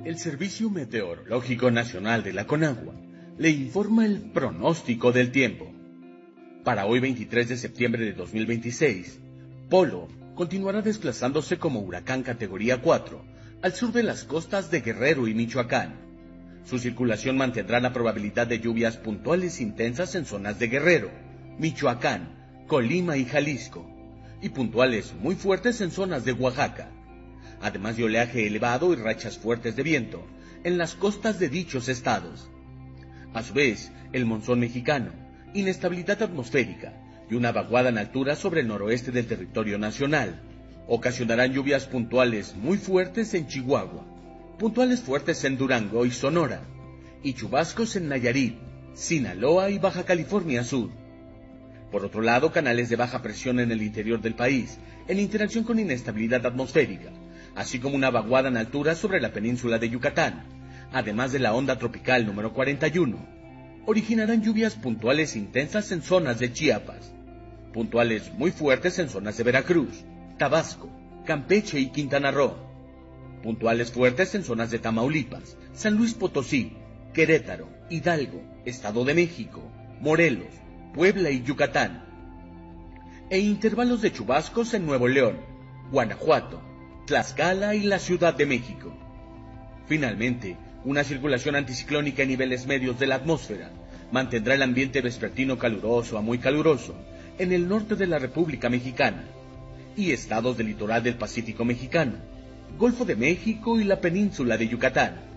El Servicio Meteorológico Nacional de la Conagua le informa el pronóstico del tiempo. Para hoy 23 de septiembre de 2026, Polo continuará desplazándose como huracán categoría 4 al sur de las costas de Guerrero y Michoacán. Su circulación mantendrá la probabilidad de lluvias puntuales intensas en zonas de Guerrero, Michoacán, Colima y Jalisco, y puntuales muy fuertes en zonas de Oaxaca, además de oleaje elevado y rachas fuertes de viento en las costas de dichos estados. A su vez, el monzón mexicano, inestabilidad atmosférica y una vaguada en altura sobre el noroeste del territorio nacional ocasionarán lluvias puntuales muy fuertes en Chihuahua, puntuales fuertes en Durango y Sonora, y chubascos en Nayarit, Sinaloa y Baja California Sur. Por otro lado, canales de baja presión en el interior del país, en interacción con inestabilidad atmosférica, así como una vaguada en altura sobre la península de Yucatán, además de la onda tropical número 41, originarán lluvias puntuales intensas en zonas de Chiapas, puntuales muy fuertes en zonas de Veracruz, Tabasco, Campeche y Quintana Roo, puntuales fuertes en zonas de Tamaulipas, San Luis Potosí, Querétaro, Hidalgo, Estado de México, Morelos, Puebla y Yucatán, e intervalos de chubascos en Nuevo León, Guanajuato, Tlaxcala y la Ciudad de México. Finalmente, una circulación anticiclónica en niveles medios de la atmósfera mantendrá el ambiente vespertino caluroso a muy caluroso en el norte de la República Mexicana y estados del litoral del Pacífico mexicano, Golfo de México y la península de Yucatán.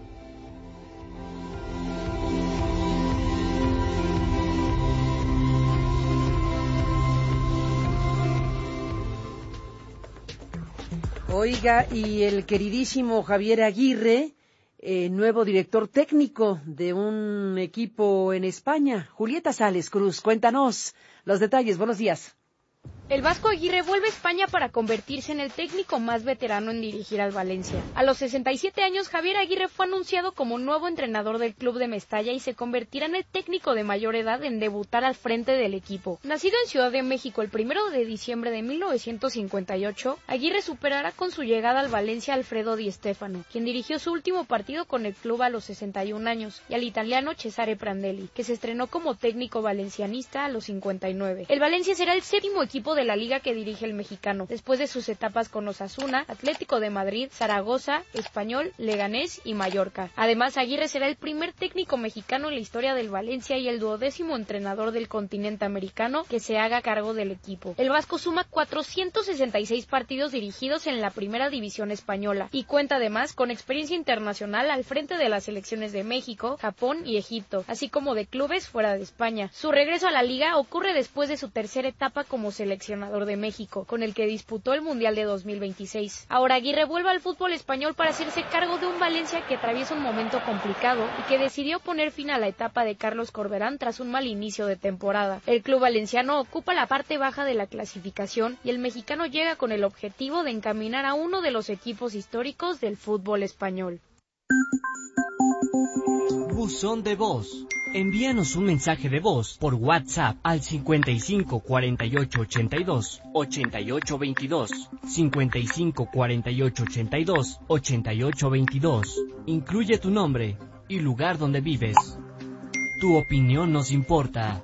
Oiga, y el queridísimo Javier Aguirre, nuevo director técnico de un equipo en España. Julieta Sales Cruz, cuéntanos los detalles. Buenos días. El Vasco Aguirre vuelve a España para convertirse en el técnico más veterano en dirigir al Valencia. A los 67 años, Javier Aguirre fue anunciado como nuevo entrenador del club de Mestalla y se convertirá en el técnico de mayor edad en debutar al frente del equipo. Nacido en Ciudad de México el 1 de diciembre de 1958, Aguirre superará con su llegada al Valencia a Alfredo Di Stéfano, quien dirigió su último partido con el club a los 61 años, y al italiano Cesare Prandelli, que se estrenó como técnico valencianista a los 59. El Valencia será el séptimo equipo de la liga que dirige el mexicano, después de sus etapas con Osasuna, Atlético de Madrid, Zaragoza, Español, Leganés y Mallorca. Además, Aguirre será el primer técnico mexicano en la historia del Valencia y el 12º entrenador del continente americano que se haga cargo del equipo. El vasco suma 466 partidos dirigidos en la primera división española y cuenta además con experiencia internacional al frente de las selecciones de México, Japón y Egipto, así como de clubes fuera de España. Su regreso a la liga ocurre después de su tercera etapa como seleccionador de México, con el que disputó el Mundial de 2026. Ahora Aguirre vuelve al fútbol español para hacerse cargo de un Valencia que atraviesa un momento complicado y que decidió poner fin a la etapa de Carlos Corberán tras un mal inicio de temporada. El club valenciano ocupa la parte baja de la clasificación y el mexicano llega con el objetivo de encaminar a uno de los equipos históricos del fútbol español. Buzón de voz. Envíanos un mensaje de voz por WhatsApp al 55 48 82 88 22, 55 48 82 88 22. Incluye tu nombre y lugar donde vives. Tu opinión nos importa.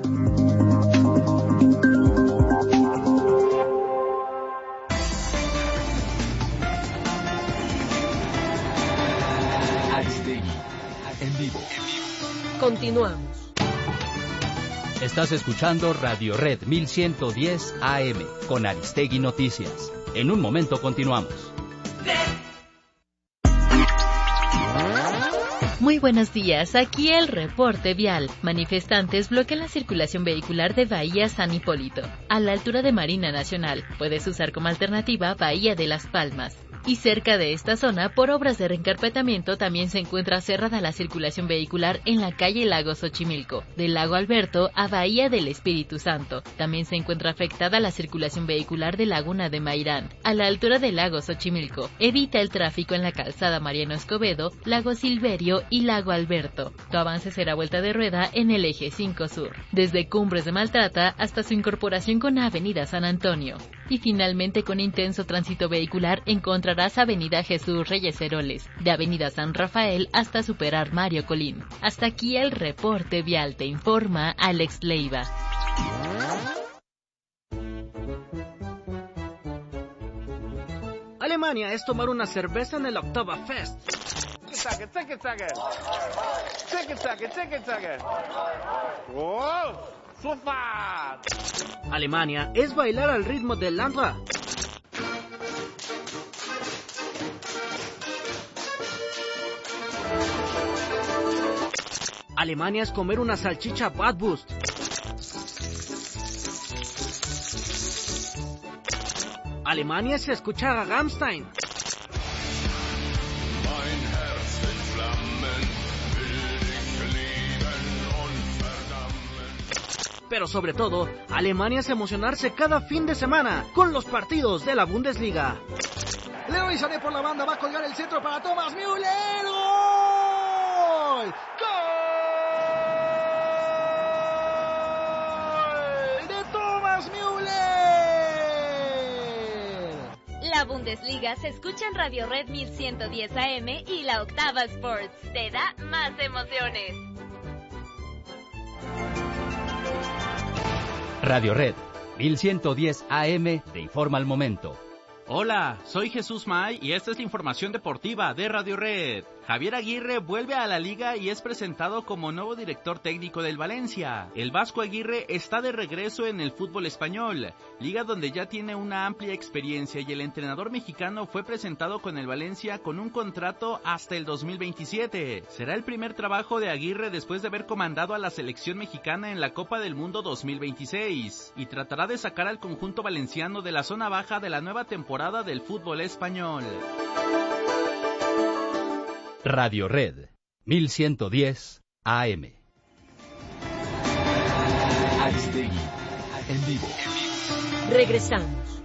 Aristegui, en vivo. Continuamos. Estás escuchando Radio Red 1110 AM con Aristegui Noticias. En un momento continuamos. Muy buenos días, aquí el reporte vial. Manifestantes bloquean la circulación vehicular de Bahía San Hipólito. A la altura de Marina Nacional, puedes usar como alternativa Bahía de Las Palmas. Y cerca de esta zona, por obras de reencarpetamiento, también se encuentra cerrada la circulación vehicular en la calle Lago Xochimilco, del Lago Alberto a Bahía del Espíritu Santo. También se encuentra afectada la circulación vehicular de Laguna de Mairán, a la altura del Lago Xochimilco. Evita el tráfico en la calzada Mariano Escobedo, Lago Silverio y Lago Alberto. Tu avance será vuelta de rueda en el eje 5 Sur, desde Cumbres de Maltrata hasta su incorporación con Avenida San Antonio. Y finalmente, con intenso tránsito vehicular, encontrarás Avenida Jesús Reyes Heroles, de Avenida San Rafael hasta superar Mario Colín. Hasta aquí el reporte vial, te informa Alex Leiva. Alemania es tomar una cerveza en el Oktoberfest. Alemania es bailar al ritmo del Landra. Alemania es comer una salchicha Bratwurst. Alemania es escuchar a Rammstein. Pero sobre todo, Alemania es emocionarse cada fin de semana con los partidos de la Bundesliga. Leroy Sané por la banda va a colgar el centro para Thomas Müller. ¡Gol! ¡Gol! ¡De Thomas Müller! La Bundesliga se escucha en Radio Red 1110 AM y la Octava Sports. Te da más emociones. Radio Red 1110 AM te informa al momento. Hola, soy Jesús May y esta es la información deportiva de Radio Red. Javier Aguirre vuelve a la liga y es presentado como nuevo director técnico del Valencia. El Vasco Aguirre está de regreso en el fútbol español, liga donde ya tiene una amplia experiencia, y el entrenador mexicano fue presentado con el Valencia con un contrato hasta el 2027. Será el primer trabajo de Aguirre después de haber comandado a la selección mexicana en la Copa del Mundo 2026 y tratará de sacar al conjunto valenciano de la zona baja de la nueva temporada del fútbol español. Radio Red 1110 AM. Aristegui, en vivo. Regresamos.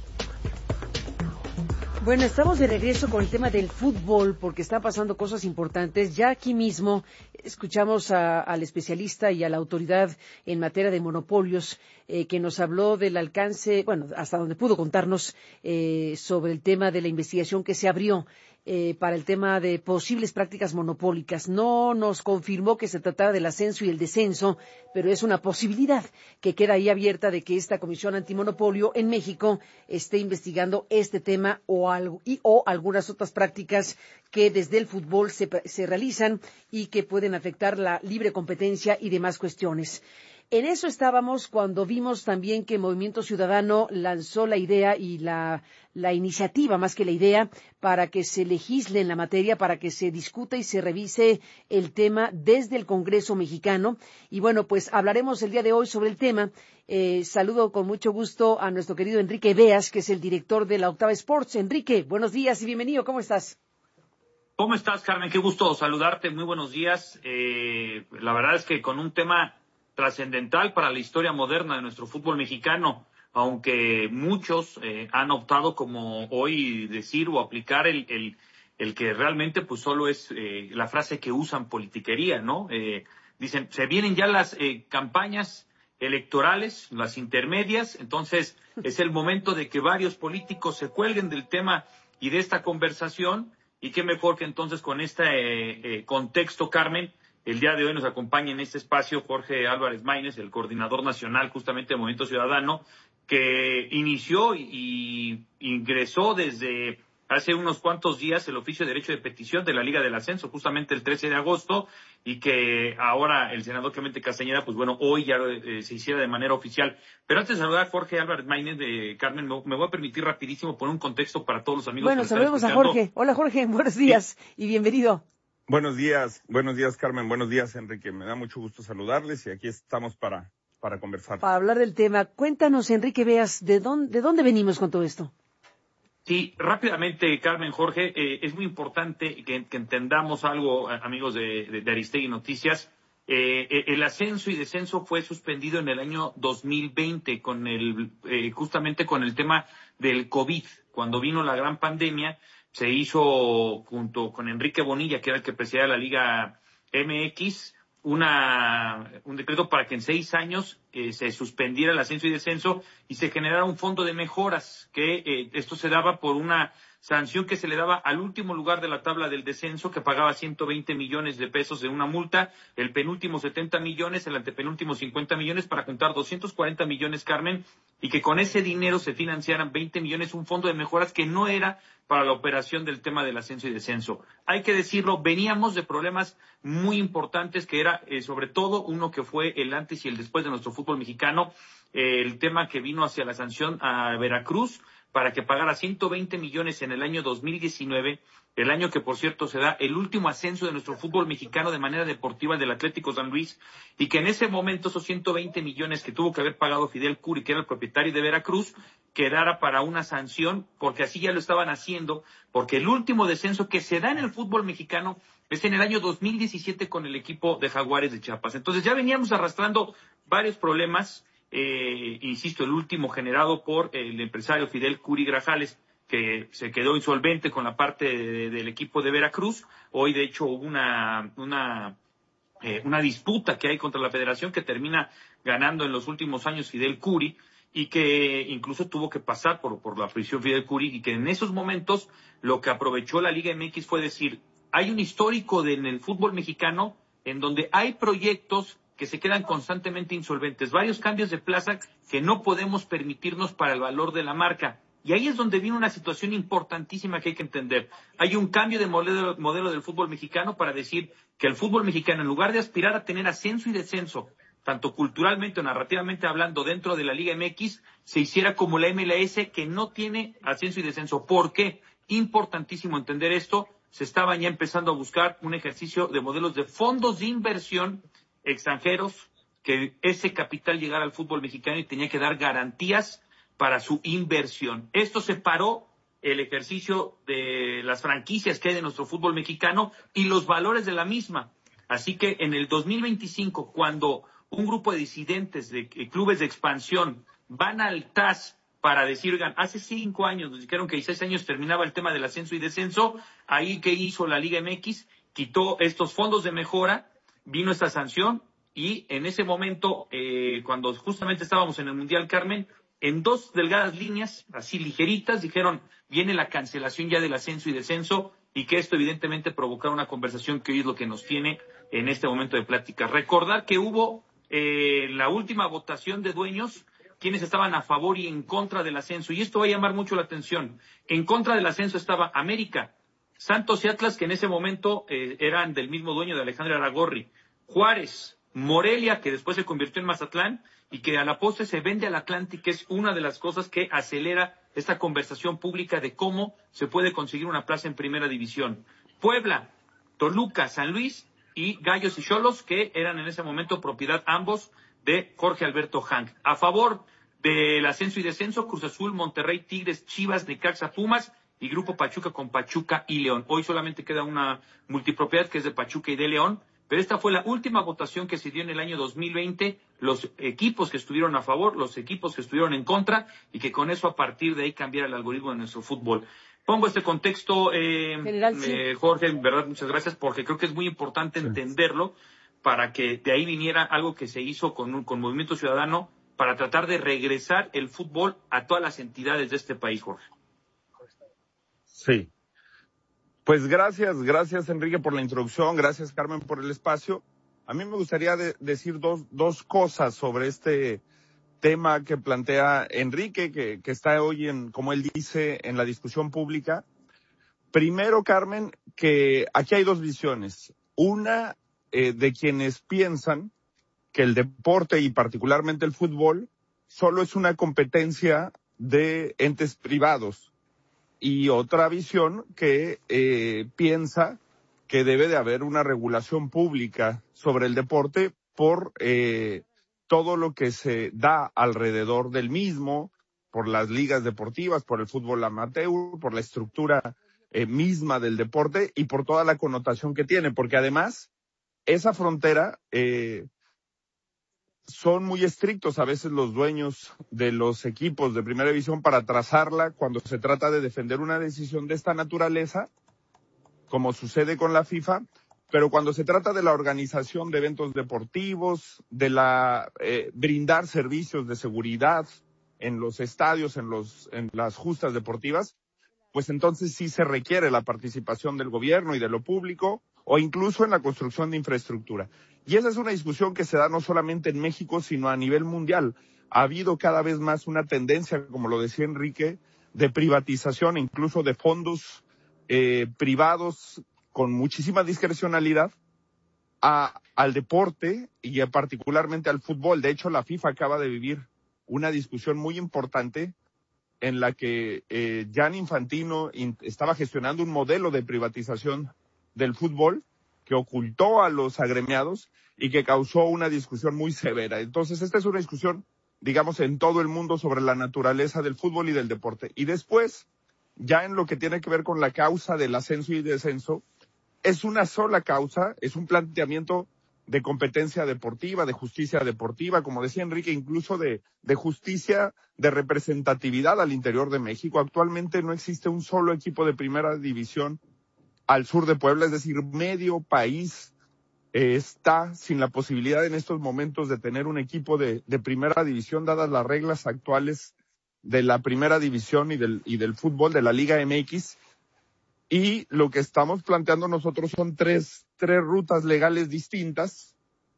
Bueno, estamos de regreso con el tema del fútbol porque están pasando cosas importantes. Ya aquí mismo escuchamos al especialista y a la autoridad en materia de monopolios que nos habló del alcance, bueno, hasta donde pudo contarnos sobre el tema de la investigación que se abrió para el tema de posibles prácticas monopólicas. No nos confirmó que se tratara del ascenso y el descenso, pero es una posibilidad que queda ahí abierta de que esta Comisión Antimonopolio en México esté investigando este tema o algunas otras prácticas que desde el fútbol se realizan y que pueden afectar la libre competencia y demás cuestiones. En eso estábamos cuando vimos también que Movimiento Ciudadano lanzó la idea y la iniciativa, más que la idea, para que se legisle en la materia, para que se discuta y se revise el tema desde el Congreso mexicano. Y bueno, pues hablaremos el día de hoy sobre el tema. Saludo con mucho gusto a nuestro querido Enrique Beas, que es el director de la Octava Sports. Enrique, buenos días y bienvenido. ¿Cómo estás? ¿Cómo estás, Carmen? Qué gusto saludarte. Muy buenos días. La verdad es que con un tema trascendental para la historia moderna de nuestro fútbol mexicano, aunque muchos han optado como hoy decir o aplicar el que realmente pues solo es la frase que usan politiquería, ¿no? Dicen, se vienen ya las campañas electorales, las intermedias, entonces es el momento de que varios políticos se cuelguen del tema y de esta conversación, y qué mejor que entonces con este contexto, Carmen. El día de hoy nos acompaña en este espacio Jorge Álvarez Maínez, el coordinador nacional justamente del Movimiento Ciudadano, que inició y ingresó desde hace unos cuantos días el oficio de derecho de petición de la Liga del Ascenso, justamente el 13 de agosto, y que ahora el senador Clemente Castañeda, pues bueno, hoy ya se hiciera de manera oficial. Pero antes de saludar a Jorge Álvarez Maínez, de Carmen, me voy a permitir rapidísimo poner un contexto para todos los amigos. Bueno, saludemos a Jorge. Hola Jorge, buenos días y bienvenido. Buenos días, Carmen, buenos días, Enrique. Me da mucho gusto saludarles y aquí estamos para conversar. Para hablar del tema. Cuéntanos, Enrique Beas, ¿de dónde venimos con todo esto? Sí, rápidamente, Carmen, Jorge, es muy importante que entendamos algo, amigos de Aristegui Noticias. El ascenso y descenso fue suspendido en el año 2020 justamente con el tema del COVID. Cuando vino la gran pandemia, se hizo junto con Enrique Bonilla, que era el que presidía la Liga MX, un decreto para que en 6 años se suspendiera el ascenso y descenso y se generara un fondo de mejoras, que esto se daba por una sanción que se le daba al último lugar de la tabla del descenso, que pagaba 120 millones de pesos de una multa, el penúltimo 70 millones, el antepenúltimo 50 millones, para juntar 240 millones, Carmen, y que con ese dinero se financiaran 20 millones, un fondo de mejoras que no era para la operación del tema del ascenso y descenso. Hay que decirlo, veníamos de problemas muy importantes, que era sobre todo uno que fue el antes y el después de nuestro fútbol mexicano, el tema que vino hacia la sanción a Veracruz para que pagara 120 millones en el año 2019, el año que, por cierto, se da el último ascenso de nuestro fútbol mexicano de manera deportiva del Atlético San Luis, y que en ese momento esos 120 millones que tuvo que haber pagado Fidel Curi, que era el propietario de Veracruz, quedara para una sanción, porque así ya lo estaban haciendo, porque el último descenso que se da en el fútbol mexicano es en el año 2017 con el equipo de Jaguares de Chiapas. Entonces ya veníamos arrastrando varios problemas, insisto, el último generado por el empresario Fidel Curi Grajales, que se quedó insolvente con la parte del equipo de Veracruz. Hoy, de hecho, hubo una disputa que hay contra la federación, que termina ganando en los últimos años Fidel Curi, y que incluso tuvo que pasar por la prisión Fidel Curi, y que en esos momentos lo que aprovechó la Liga MX fue decir, hay un histórico en el fútbol mexicano en donde hay proyectos que se quedan constantemente insolventes, varios cambios de plaza que no podemos permitirnos para el valor de la marca. Y ahí es donde viene una situación importantísima que hay que entender. Hay un cambio de modelo del fútbol mexicano para decir que el fútbol mexicano, en lugar de aspirar a tener ascenso y descenso, tanto culturalmente o narrativamente hablando dentro de la Liga MX, se hiciera como la MLS, que no tiene ascenso y descenso. ¿Por qué? Importantísimo entender esto. Se estaban ya empezando a buscar un ejercicio de modelos de fondos de inversión extranjeros, que ese capital llegara al fútbol mexicano y tenía que dar garantías para su inversión. Esto separó el ejercicio de las franquicias que hay de nuestro fútbol mexicano y los valores de la misma. Así que en el 2025, cuando un grupo de disidentes de clubes de expansión van al TAS para decir, oigan, hace 5 años nos dijeron que en 6 años terminaba el tema del ascenso y descenso, ahí ¿qué hizo la Liga MX? Quitó estos fondos de mejora, vino esta sanción, y en ese momento, cuando justamente estábamos en el Mundial, Carmen, en 2 delgadas líneas, así ligeritas, dijeron, viene la cancelación ya del ascenso y descenso, y que esto evidentemente provocará una conversación que hoy es lo que nos tiene en este momento de plática. Recordar que hubo la última votación de dueños, quienes estaban a favor y en contra del ascenso, y esto va a llamar mucho la atención. En contra del ascenso estaba América, Santos y Atlas, que en ese momento eran del mismo dueño de Alejandro Aragorri, Juárez, Morelia, que después se convirtió en Mazatlán, y que a la postre se vende al Atlante, que es una de las cosas que acelera esta conversación pública de cómo se puede conseguir una plaza en primera división. Puebla, Toluca, San Luis y Gallos y Xolos, que eran en ese momento propiedad ambos de Jorge Alberto Hank. A favor del ascenso y descenso, Cruz Azul, Monterrey, Tigres, Chivas, Necaxa, Pumas y Grupo Pachuca con Pachuca y León. Hoy solamente queda una multipropiedad que es de Pachuca y de León, pero esta fue la última votación que se dio en el año 2020, los equipos que estuvieron a favor, los equipos que estuvieron en contra, y que con eso a partir de ahí cambiara el algoritmo de nuestro fútbol. Pongo este contexto, General, sí. Jorge, en verdad, muchas gracias, porque creo que es muy importante entenderlo para que de ahí viniera algo que se hizo con Movimiento Ciudadano para tratar de regresar el fútbol a todas las entidades de este país, Jorge. Sí. Pues gracias Enrique por la introducción, gracias Carmen por el espacio. A mí me gustaría decir dos cosas sobre este tema que plantea Enrique, que está hoy como él dice, en la discusión pública. Primero, Carmen, que aquí hay 2 visiones. Una, de quienes piensan que el deporte y particularmente el fútbol solo es una competencia de entes privados. Y otra visión que piensa que debe de haber una regulación pública sobre el deporte por todo lo que se da alrededor del mismo, por las ligas deportivas, por el fútbol amateur, por la estructura misma del deporte y por toda la connotación que tiene, porque además esa frontera son muy estrictos a veces los dueños de los equipos de primera división para trazarla cuando se trata de defender una decisión de esta naturaleza, como sucede con la FIFA, pero cuando se trata de la organización de eventos deportivos, de brindar servicios de seguridad en los estadios, en las justas deportivas, pues entonces sí se requiere la participación del gobierno y de lo público, o incluso en la construcción de infraestructura. Y esa es una discusión que se da no solamente en México, sino a nivel mundial. Ha habido cada vez más una tendencia, como lo decía Enrique, de privatización, incluso de fondos privados con muchísima discrecionalidad al deporte y particularmente al fútbol. De hecho, la FIFA acaba de vivir una discusión muy importante en la que Gianni Infantino estaba gestionando un modelo de privatización del fútbol que ocultó a los agremiados y que causó una discusión muy severa. Entonces, esta es una discusión, digamos, en todo el mundo sobre la naturaleza del fútbol y del deporte. Y después, ya en lo que tiene que ver con la causa del ascenso y descenso, es una sola causa, es un planteamiento de competencia deportiva, de justicia deportiva, como decía Enrique, incluso de justicia, de representatividad al interior de México. Actualmente no existe un solo equipo de primera división al sur de Puebla, es decir, medio país está sin la posibilidad en estos momentos de tener un equipo de primera división, dadas las reglas actuales de la primera división y del fútbol de la Liga MX. Y lo que estamos planteando nosotros son tres rutas legales distintas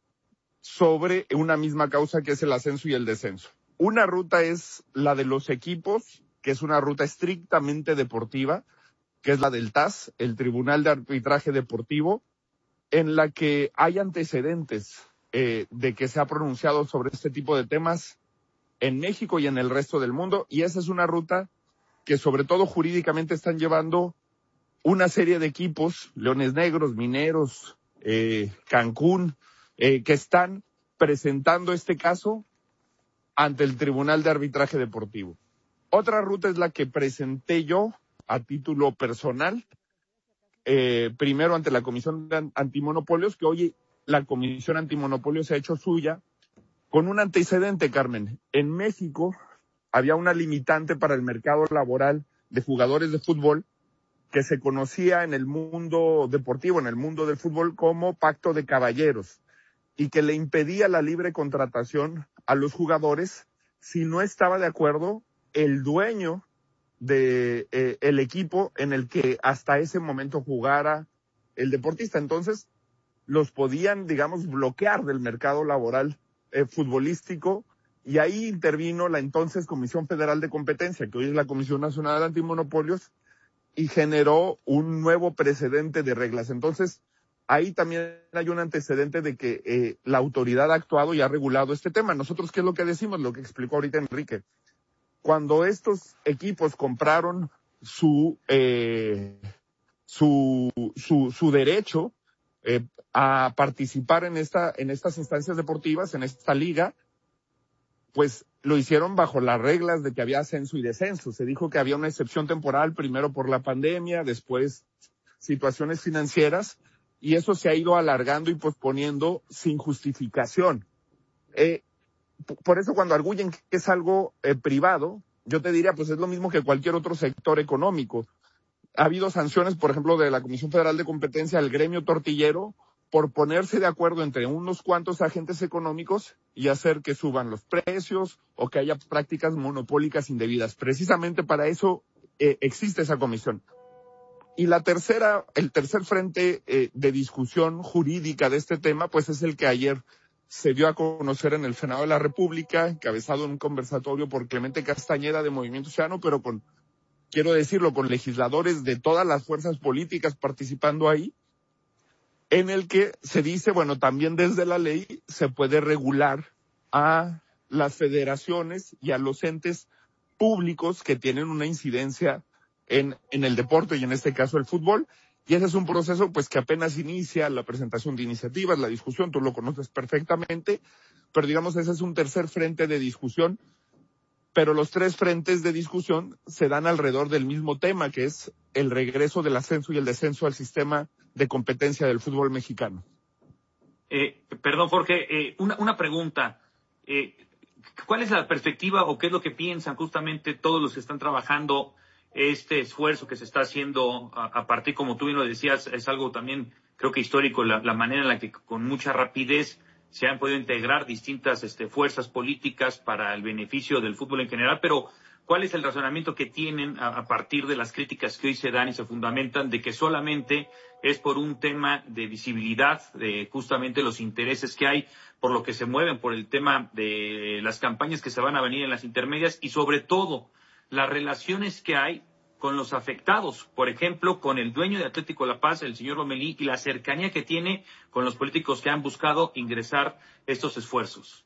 sobre una misma causa, que es el ascenso y el descenso. Una ruta es la de los equipos, que es una ruta estrictamente deportiva, que es la del TAS, el Tribunal de Arbitraje Deportivo, en la que hay antecedentes de que se ha pronunciado sobre este tipo de temas en México y en el resto del mundo, y esa es una ruta que sobre todo jurídicamente están llevando una serie de equipos, Leones Negros, Mineros, Cancún, que están presentando este caso ante el Tribunal de Arbitraje Deportivo. Otra ruta es la que presenté yo a título personal, primero ante la Comisión de Antimonopolios, que hoy la Comisión Antimonopolios se ha hecho suya, con un antecedente, Carmen. En México había una limitante para el mercado laboral de jugadores de fútbol que se conocía en el mundo deportivo, en el mundo del fútbol, como pacto de caballeros, y que le impedía la libre contratación a los jugadores si no estaba de acuerdo el dueño de el equipo en el que hasta ese momento jugara el deportista. Entonces, los podían, digamos, bloquear del mercado laboral futbolístico, y ahí intervino la entonces Comisión Federal de Competencia, que hoy es la Comisión Nacional de Antimonopolios, y generó un nuevo precedente de reglas. Entonces, ahí también hay un antecedente de que la autoridad ha actuado y ha regulado este tema. Nosotros, ¿qué es lo que decimos? Lo que explicó ahorita Enrique. Cuando estos equipos compraron su derecho a participar en estas instancias deportivas, en esta liga, pues lo hicieron bajo las reglas de que había ascenso y descenso. Se dijo que había una excepción temporal, primero por la pandemia, después situaciones financieras, y eso se ha ido alargando y posponiendo sin justificación. Por eso cuando arguyen que es algo privado, yo te diría, pues es lo mismo que cualquier otro sector económico. Ha habido sanciones, por ejemplo, de la Comisión Federal de Competencia al gremio tortillero por ponerse de acuerdo entre unos cuantos agentes económicos y hacer que suban los precios o que haya prácticas monopólicas indebidas. Precisamente para eso existe esa comisión. Y el tercer frente de discusión jurídica de este tema, pues es el que ayer se dio a conocer en el Senado de la República, encabezado en un conversatorio por Clemente Castañeda de Movimiento Ciudadano, pero quiero decirlo, con legisladores de todas las fuerzas políticas participando ahí, en el que se dice, bueno, también desde la ley se puede regular a las federaciones y a los entes públicos que tienen una incidencia en el deporte y en este caso el fútbol. Y ese es un proceso pues que apenas inicia la presentación de iniciativas, la discusión, tú lo conoces perfectamente, pero digamos ese es un tercer frente de discusión, pero los tres frentes de discusión se dan alrededor del mismo tema, que es el regreso del ascenso y el descenso al sistema de competencia del fútbol mexicano. Perdón, Jorge, una pregunta. ¿Cuál es la perspectiva o qué es lo que piensan justamente todos los que están trabajando este esfuerzo que se está haciendo a partir, como tú bien lo decías, es algo también creo que histórico, la manera en la que con mucha rapidez se han podido integrar distintas fuerzas políticas para el beneficio del fútbol en general, pero ¿cuál es el razonamiento que tienen a partir de las críticas que hoy se dan y se fundamentan de que solamente es por un tema de visibilidad, de justamente los intereses que hay, por lo que se mueven, por el tema de las campañas que se van a venir en las intermedias y sobre todo las relaciones que hay con los afectados, por ejemplo, con el dueño de Atlético La Paz, el señor Lomelí, y la cercanía que tiene con los políticos que han buscado ingresar estos esfuerzos?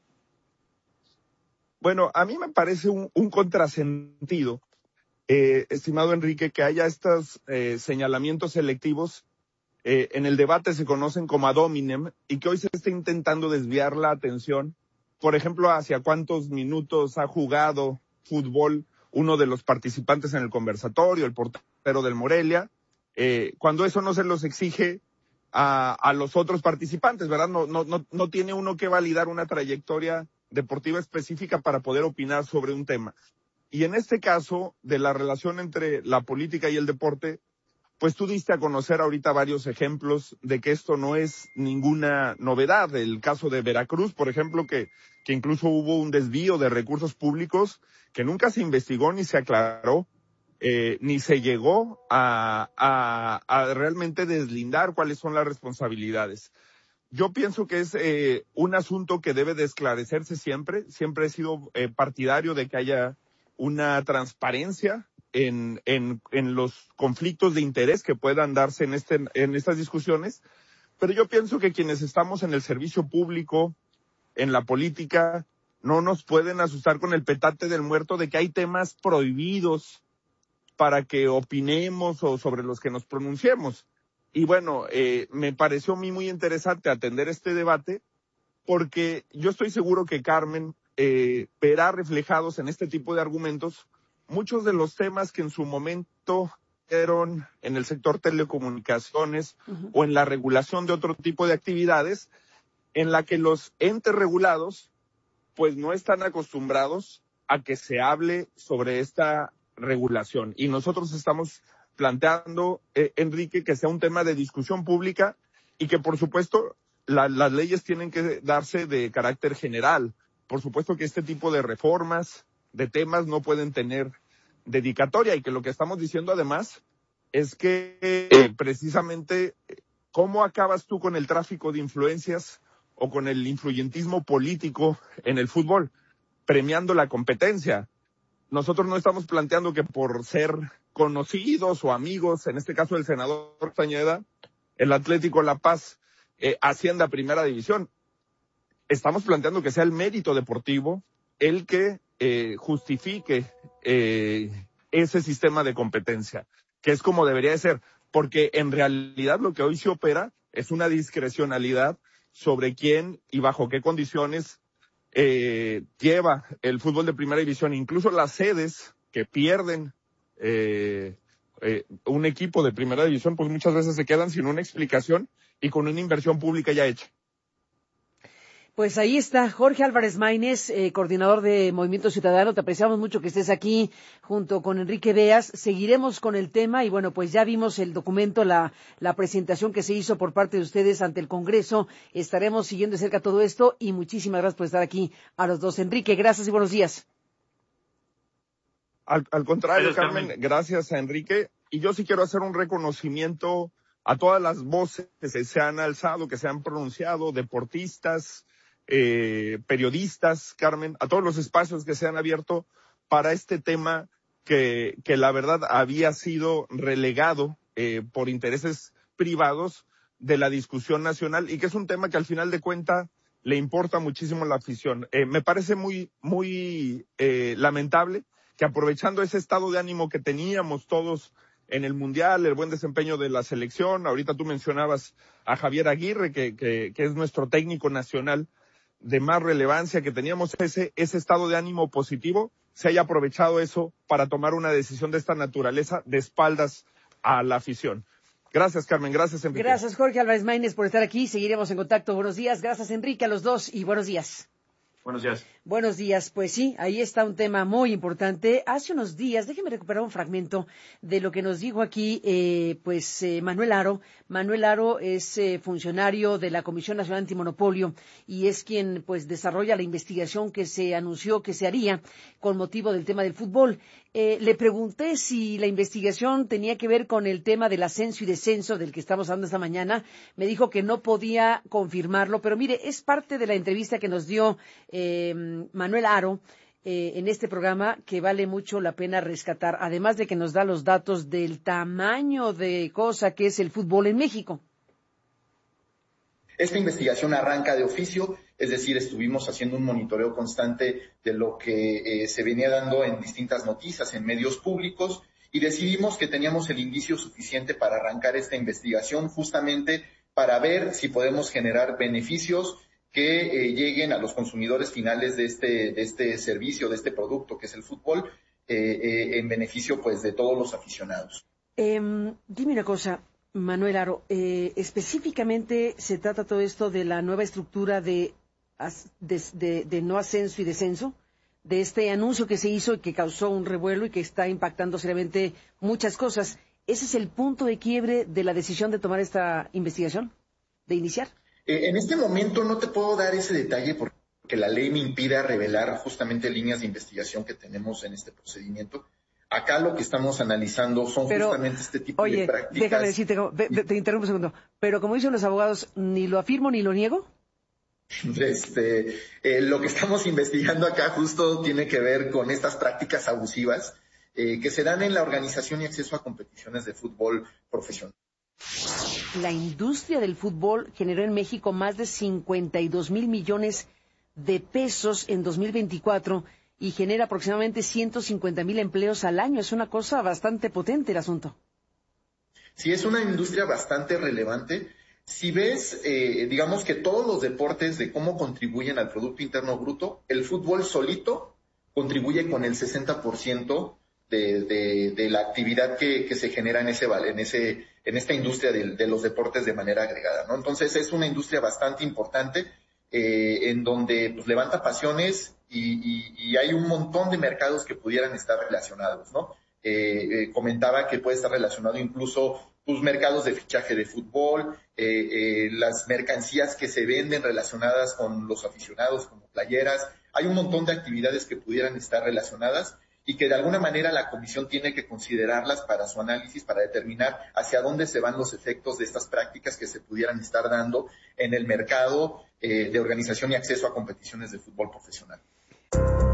Bueno, a mí me parece un contrasentido, estimado Enrique, que haya estos señalamientos selectivos. En el debate se conocen como ad hominem y que hoy se esté intentando desviar la atención, por ejemplo, hacia cuántos minutos ha jugado fútbol uno de los participantes en el conversatorio, el portero del Morelia, cuando eso no se los exige a los otros participantes, ¿verdad? No tiene uno que validar una trayectoria deportiva específica para poder opinar sobre un tema. Y en este caso, de la relación entre la política y el deporte, pues tú diste a conocer ahorita varios ejemplos de que esto no es ninguna novedad. El caso de Veracruz, por ejemplo, que incluso hubo un desvío de recursos públicos que nunca se investigó ni se aclaró, ni se llegó a realmente deslindar cuáles son las responsabilidades. Yo pienso que es un asunto que debe de esclarecerse siempre. Siempre he sido partidario de que haya una transparencia en los conflictos de interés que puedan darse en estas discusiones. Pero yo pienso que quienes estamos en el servicio público, en la política, no nos pueden asustar con el petate del muerto de que hay temas prohibidos para que opinemos o sobre los que nos pronunciemos. Y bueno, me pareció a mí muy interesante atender este debate porque yo estoy seguro que Carmen verá reflejados en este tipo de argumentos muchos de los temas que en su momento eran en el sector telecomunicaciones o en la regulación de otro tipo de actividades en la que los entes regulados pues no están acostumbrados a que se hable sobre esta regulación. Y nosotros estamos planteando, Enrique, que sea un tema de discusión pública y que, por supuesto, las leyes tienen que darse de carácter general. Por supuesto que este tipo de reformas, de temas, no pueden tener dedicatoria y que lo que estamos diciendo, además, es que precisamente, ¿cómo acabas tú con el tráfico de influencias o con el influyentismo político en el fútbol? Premiando la competencia. Nosotros no estamos planteando que por ser conocidos o amigos, en este caso el senador Castañeda, el Atlético La Paz ascienda a primera división. Estamos planteando que sea el mérito deportivo el que justifique ese sistema de competencia, que es como debería de ser, porque en realidad lo que hoy se opera es una discrecionalidad sobre quién y bajo qué condiciones lleva el fútbol de primera división. Incluso las sedes que pierden un equipo de primera división, pues muchas veces se quedan sin una explicación y con una inversión pública ya hecha. Pues ahí está Jorge Álvarez Maínez, coordinador de Movimiento Ciudadano. Te apreciamos mucho que estés aquí junto con Enrique Beas. Seguiremos con el tema y bueno, pues ya vimos el documento, la presentación que se hizo por parte de ustedes ante el Congreso. Estaremos siguiendo de cerca todo esto y muchísimas gracias por estar aquí a los dos. Enrique, gracias y buenos días. Al contrario, Carmen, gracias a Enrique. Y yo sí quiero hacer un reconocimiento a todas las voces que se han alzado, que se han pronunciado, deportistas, periodistas, Carmen, a todos los espacios que se han abierto para este tema que la verdad había sido relegado por intereses privados de la discusión nacional y que es un tema que al final de cuentas le importa muchísimo a la afición. Me parece muy lamentable que aprovechando ese estado de ánimo que teníamos todos en el Mundial, el buen desempeño de la selección, ahorita tú mencionabas a Javier Aguirre, que es nuestro técnico nacional de más relevancia, que teníamos ese estado de ánimo positivo, se haya aprovechado eso para tomar una decisión de esta naturaleza de espaldas a la afición. Gracias, Carmen. Gracias, Enrique. Gracias, Jorge Álvarez Maínez, por estar aquí. Seguiremos en contacto. Buenos días. Gracias, Enrique, a los dos y buenos días. Buenos días. Buenos días. Pues sí, ahí está un tema muy importante. Hace unos días, déjeme recuperar un fragmento de lo que nos dijo aquí, Manuel Aro. Manuel Aro es funcionario de la Comisión Nacional Antimonopolio y es quien, pues, desarrolla la investigación que se anunció que se haría con motivo del tema del fútbol. Le pregunté si la investigación tenía que ver con el tema del ascenso y descenso del que estamos hablando esta mañana. Me dijo que no podía confirmarlo, pero mire, es parte de la entrevista que nos dio Manuel Aro en este programa que vale mucho la pena rescatar, además de que nos da los datos del tamaño de cosa que es el fútbol en México. Esta investigación arranca de oficio, es decir, estuvimos haciendo un monitoreo constante de lo que se venía dando en distintas noticias, en medios públicos, y decidimos que teníamos el indicio suficiente para arrancar esta investigación, justamente para ver si podemos generar beneficios que lleguen a los consumidores finales de este servicio, de este producto que es el fútbol, en beneficio pues de todos los aficionados. Dime una cosa, Manuel Aro, específicamente se trata todo esto de la nueva estructura de no ascenso y descenso, de este anuncio que se hizo y que causó un revuelo y que está impactando seriamente muchas cosas. ¿Ese es el punto de quiebre de la decisión de tomar esta investigación, de iniciar? En este momento no te puedo dar ese detalle porque la ley me impide revelar justamente líneas de investigación que tenemos en este procedimiento. Acá lo que estamos analizando son justamente este tipo de prácticas. Déjame decirte, te interrumpo un segundo, pero como dicen los abogados, ni lo afirmo ni lo niego. Lo que estamos investigando acá justo tiene que ver con estas prácticas abusivas que se dan en la organización y acceso a competiciones de fútbol profesional. La industria del fútbol generó en México más de 52 mil millones de pesos en 2024 y genera aproximadamente 150 mil empleos al año. Es una cosa bastante potente el asunto. Sí, es una industria bastante relevante. Si ves, digamos que todos los deportes de cómo contribuyen al Producto Interno Bruto, el fútbol solito contribuye con el 60% de la actividad que se genera en esta industria de los deportes de manera agregada, ¿no? Entonces es una industria bastante importante en donde pues, levanta pasiones y hay un montón de mercados que pudieran estar relacionados, ¿no? Comentaba que puede estar relacionado incluso tus mercados de fichaje de fútbol, las mercancías que se venden relacionadas con los aficionados como playeras. Hay un montón de actividades que pudieran estar relacionadas y que de alguna manera la comisión tiene que considerarlas para su análisis, para determinar hacia dónde se van los efectos de estas prácticas que se pudieran estar dando en el mercado de organización y acceso a competiciones de fútbol profesional.